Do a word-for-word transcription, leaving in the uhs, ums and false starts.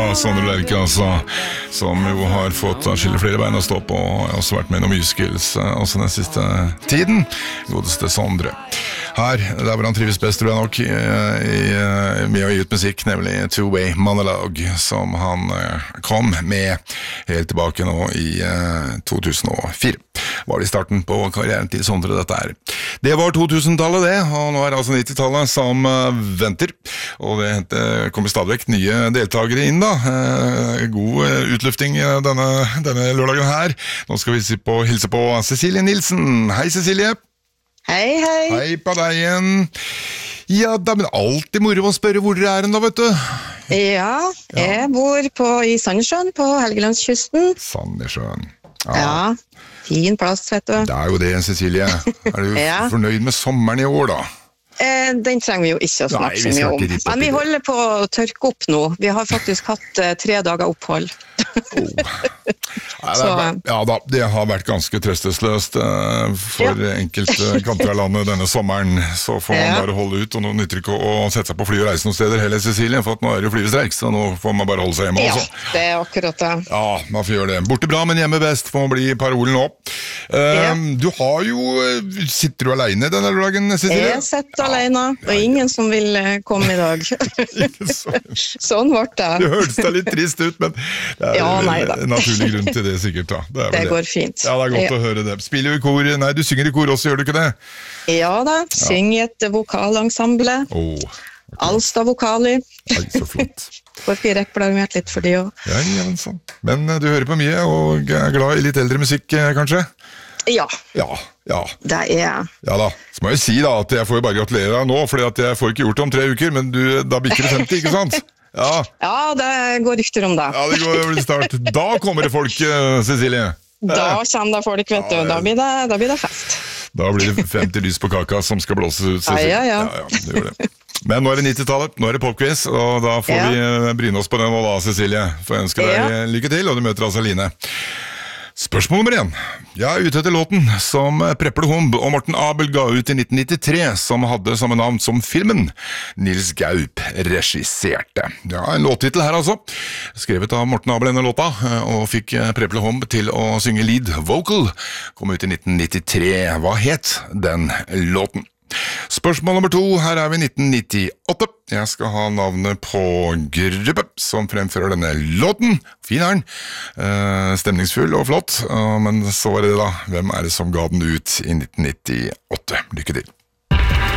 Sondre Lerche, altså, som jo har fått skille flere bein å stå på, og har også vært med i noen musicals også den siste tiden. Godeste Sondre. Her, der hvor han trives best, tror jeg nok, i, med å gi ut musikk, nemlig Two Way Monologue, som han kom med helt tilbake nå i to tusen og fire. Var det i starten på karrieren til Sondre, dette her. Det var to tusen-tallet det, og nå er det altså nitti-tallet som venter, og det kommer stadig vekk nye deltagere inn da. God utlufting denne, denne lørdagen her. Nå skal vi si på, hilse på Cecilie Nilsen. Hei Cecilie! Hei, hei! Hei på deg igjen! Ja, da, men alltid moro å spørre hvor dere er da, vet du. Ja, jeg bor på, i Sandnessjøen på Helgelandskysten. Sandnessjøen. Ja. Ja, fin plass, vet du. Det er jo det, Cecilie. Er du ja. fornøyd med sommeren i år da? Eh, den trenger vi jo ikke å snakke så mye om. Men vi holder på å tørke opp nå. Vi har faktisk hatt eh, tre dager opphold. oh. Nei, det er, ja da, det har vært ganske trøstesløst uh, for ja. enkelte kanter av landet denne sommeren. Så får man ja. bare holde ut, og nå nytter ikke å sette seg på fly og reise noen steder heller, Cecilie, for at nå er det jo flystreik, så nå får man bare holde seg hjemme også. Ja, det er akkurat det. Ja, man får gjøre det. Borte bra, men hjemme best, får man bli parolen nå. Uh, ja. Du har jo, sitter du alene denne dagen, Cecilie? Jeg sitter ja. alene, og ja, ingen ja. som vil komme i dag. Sånn ble det. Det hørtes da litt trist ut, men det er ja, nei, en naturlig grunn til det sikkert da. Det, det går det. fint. Ja, det er godt ja. å høre det. Spiller du i kor? Nei, du synger i kor også, gjør du ikke det? Ja da, synger i et vokalensemble. Oh, okay. Alstad Vokali. Nei, så flott. Får ikke reklamert litt for de også. Ja, ja, men sånn. Men du hører på mye, og er glad i litt eldre musikk, kanskje? Ja. Ja, ja. Det er jeg. Ja da, så må jeg si da, at jeg får jo bare gratulere deg nå, fordi at jeg får ikke gjort det om tre uker, men du, da bikker du femti, ikke sant? Ja. ja, det går rykter om det. Ja, det går vel start. Da kommer det folk, Cecilie. Da kommer det folk, vet du. Da blir det, da blir det fest. Da blir det femti lys på kaka som skal blåses ut, Cecilie. Ja, ja, ja. ja, ja det gjør det. Men nå er det nitti-tallet, nå er det popquiz, og da får ja. vi bryne oss på den nå da, Cecilie. For jeg ønsker deg ja. lykke til, og du møter altså Line. Spørsmål nummer én. Jeg er ute etter låten som Preple Humb og Morten Abel ga ut i nitten nittitre, som hadde samme navn som filmen Nils Gaup regisserte. Ja, en låttitel her altså. Skrevet av Morten Abel denne låta, og fikk Preple Humb til å synge lead vocal. Kom ut i nitten nittitre. Hva het den låten? Spørsmål nummer to, her er vi i nitten nittiåtte. Jeg skal ha navnet på gruppe som fremfører denne låten. Fin er den, eh, stemningsfull og flott, uh, men så var det da, hvem er det som ga den ut i nitten nittiåtte? Lykke til.